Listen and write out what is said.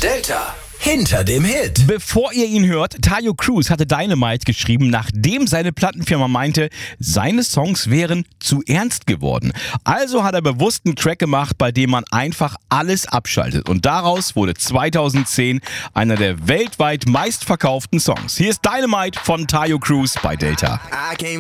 Delta hinter dem Hit. Bevor ihr ihn hört, Taio Cruz hatte Dynamite geschrieben, nachdem seine Plattenfirma meinte, seine Songs wären zu ernst geworden. Also hat er bewusst einen Track gemacht, bei dem man einfach alles abschaltet. Und daraus wurde 2010 einer der weltweit meistverkauften Songs. Hier ist Dynamite von Taio Cruz bei Delta.